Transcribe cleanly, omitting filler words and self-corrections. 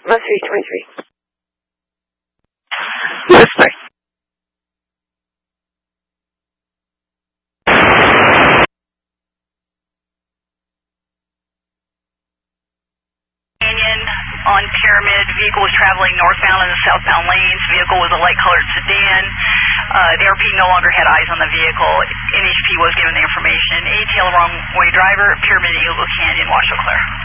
1323. Listening. On Pyramid, vehicle was traveling northbound in the southbound lanes. Vehicle was a light-colored sedan. The RP no longer had eyes on the vehicle. NHP was given the information. ATL wrong-way driver, Pyramid, Eagle Canyon, Washoe Clear.